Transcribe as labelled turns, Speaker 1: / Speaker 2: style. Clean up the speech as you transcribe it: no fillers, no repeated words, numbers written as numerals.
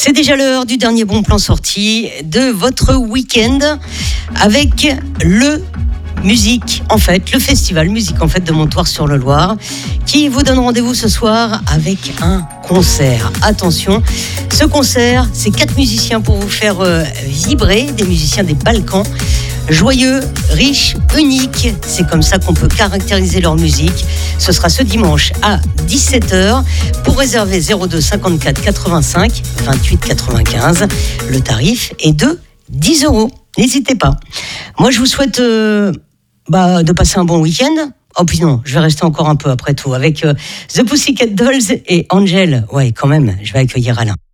Speaker 1: C'est déjà l'heure du dernier bon plan sorti de votre week-end avec le festival Musique en Fête de Montoire-sur-le-Loir qui vous donne rendez-vous ce soir avec un concert. Attention, ce concert, c'est 4 musiciens pour vous faire vibrer, des musiciens des Balkans. Joyeux, riches, uniques, c'est comme ça qu'on peut caractériser leur musique. Ce sera ce dimanche à 17h. Pour réserver 02 54 85 28 95, le tarif est de 10 €. N'hésitez pas. Moi, je vous souhaite de passer un bon week-end. Oh puis non, je vais rester encore un peu après tout avec The Pussycat Dolls et Angel. Ouais, quand même, je vais accueillir Alain.